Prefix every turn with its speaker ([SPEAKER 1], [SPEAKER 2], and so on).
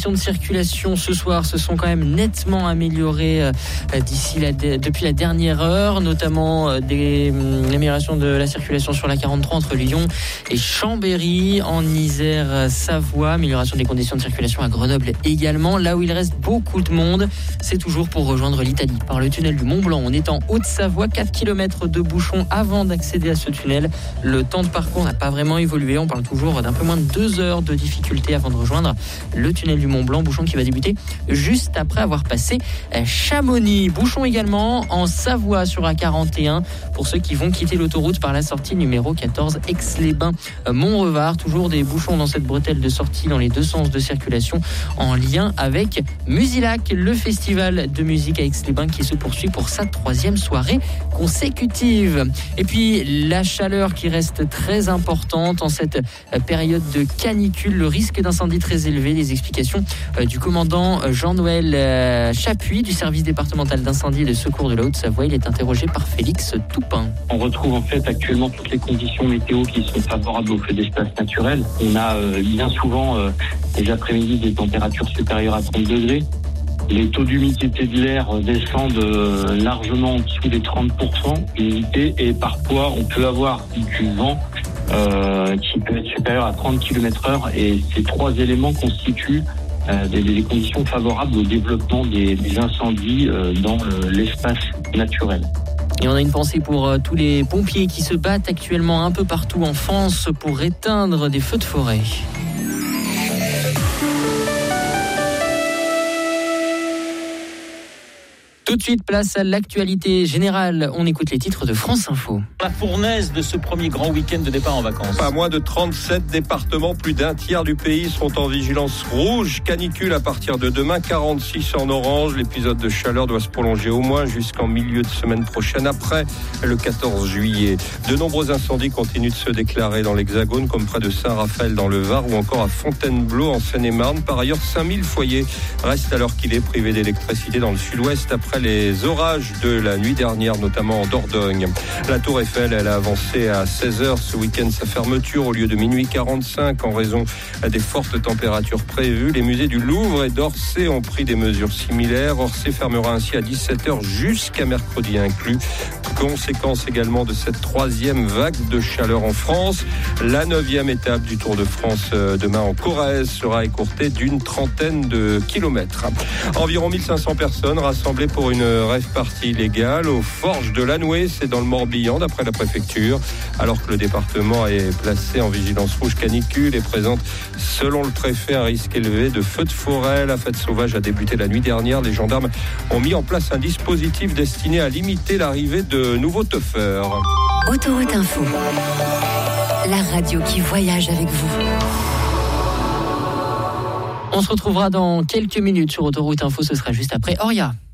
[SPEAKER 1] conditions de circulation ce soir se sont quand même nettement améliorées depuis la dernière heure, notamment l'amélioration de la circulation sur la 43 entre Lyon et Chambéry, en Isère, Savoie, amélioration des conditions de circulation à Grenoble également. Là où il reste beaucoup de monde, c'est toujours pour rejoindre l'Italie par le tunnel du Mont-Blanc. On est en Haute-Savoie, 4 km de bouchons avant d'accéder à ce tunnel. Le temps de parcours n'a pas vraiment évolué, on parle toujours d'un peu moins de 2 heures de difficulté avant de rejoindre le tunnel du Mont-Blanc, bouchon qui va débuter juste après avoir passé Chamonix. Bouchon également en Savoie sur A41 pour ceux qui vont quitter l'autoroute par la sortie numéro 14 Aix-les-Bains Montrevard. Toujours des bouchons dans cette bretelle de sortie dans les deux sens de circulation en lien avec Musilac, le festival de musique à Aix-les-Bains qui se poursuit pour sa 3e soirée consécutive. Et puis la chaleur qui reste très importante en cette période de canicule, le risque d'incendie très élevé. Les explications du commandant Jean-Noël Chapuis du service départemental d'incendie et de secours de la Haute-Savoie. Il est interrogé par Félix Toupin.
[SPEAKER 2] On retrouve en fait actuellement toutes les conditions météo qui sont favorables aux feux d'espace naturels. On a bien souvent les après-midi des températures supérieures à 30 degrés. Les taux d'humidité de l'air descendent largement en dessous des 30% d'humidité et parfois on peut avoir du vent qui peut être supérieur à 30 km/h et ces 3 éléments constituent des conditions favorables au développement des incendies dans l'espace naturel.
[SPEAKER 1] Et on a une pensée pour tous les pompiers qui se battent actuellement un peu partout en France pour éteindre des feux de forêt. Tout de suite, place à l'actualité générale. On écoute les titres de France Info.
[SPEAKER 3] La fournaise de ce premier grand week-end de départ en vacances.
[SPEAKER 4] Pas moins de 37 départements, plus d'un tiers du pays seront en vigilance rouge. Canicule à partir de demain, 46 en orange. L'épisode de chaleur doit se prolonger au moins jusqu'en milieu de semaine prochaine, après le 14 juillet. De nombreux incendies continuent de se déclarer dans l'Hexagone, comme près de Saint-Raphaël dans le Var ou encore à Fontainebleau en Seine-et-Marne. Par ailleurs, 5000 foyers restent à l'heure qu'il est privés d'électricité dans le sud-ouest après les orages de la nuit dernière, notamment en Dordogne. La Tour Eiffel, elle a avancé à 16h ce week-end sa fermeture au lieu de minuit 45 en raison des fortes températures prévues. Les musées du Louvre et d'Orsay ont pris des mesures similaires. Orsay fermera ainsi à 17h jusqu'à mercredi inclus. Conséquence également de cette 3e vague de chaleur en France. La 9e étape du Tour de France demain en Corrèze sera écourtée d'une 30aine de kilomètres. Environ 1500 personnes rassemblées pour une rave party illégale aux Forges de Lanouée, c'est dans le Morbihan d'après la préfecture, alors que le département est placé en vigilance rouge canicule et présente selon le préfet un risque élevé de feux de forêt. La fête sauvage a débuté la nuit dernière. Les gendarmes ont mis en place un dispositif destiné à limiter l'arrivée de nouveaux teufeurs.
[SPEAKER 5] Autoroute Info, la radio qui voyage avec vous.
[SPEAKER 1] On se retrouvera dans quelques minutes sur Autoroute Info, ce sera juste après Oria.